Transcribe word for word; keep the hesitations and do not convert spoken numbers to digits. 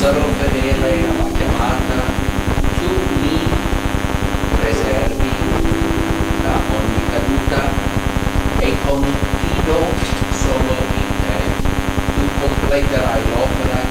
sarò fedele alla chiamata, tu mi preservi da ogni caduta e confido solo in te. Tu completerai l'opera